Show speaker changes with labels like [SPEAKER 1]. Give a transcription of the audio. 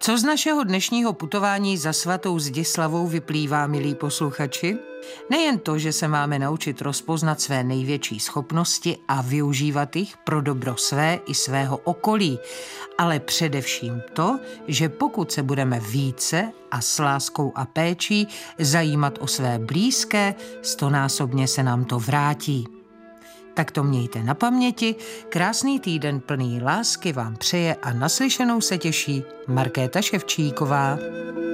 [SPEAKER 1] Co z našeho dnešního putování za svatou Zdislavou vyplývá, milí posluchači? Nejen to, že se máme naučit rozpoznat své největší schopnosti a využívat jich pro dobro své i svého okolí, ale především to, že pokud se budeme více a s láskou a péčí zajímat o své blízké, stonásobně se nám to vrátí. Tak to mějte na paměti, krásný týden plný lásky vám přeje a naslyšenou se těší Markéta Ševčíková.